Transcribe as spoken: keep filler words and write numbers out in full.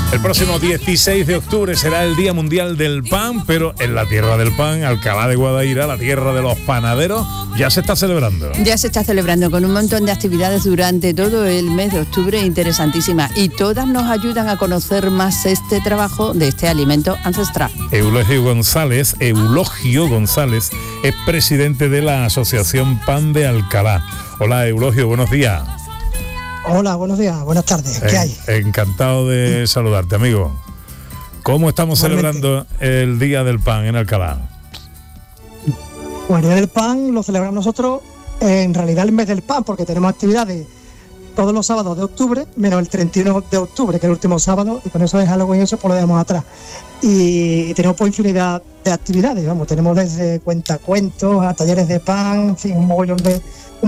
El próximo dieciséis de octubre será el Día Mundial del Pan, pero en la tierra del pan, Alcalá de Guadaira, la tierra de los panaderos, ya se está celebrando. Ya se está celebrando con un montón de actividades durante todo el mes de octubre interesantísimas, y todas nos ayudan a conocer más este trabajo de este alimento ancestral. Eulogio González, Eulogio González es presidente de la Asociación Pan de Alcalá. Hola Eulogio, buenos días. Hola, buenos días, buenas tardes. ¿Qué hay? Encantado de saludarte, amigo. ¿Cómo estamos Igualmente. celebrando el Día del Pan en Alcalá? Pues el Día del Pan lo celebramos nosotros en realidad el mes del pan, porque tenemos actividades todos los sábados de octubre, menos el treinta y uno de octubre, que es el último sábado, y con eso es algo y eso pues lo dejamos atrás. Y tenemos pues infinidad de actividades, vamos, tenemos desde cuentacuentos a talleres de pan, en fin, un mogollón de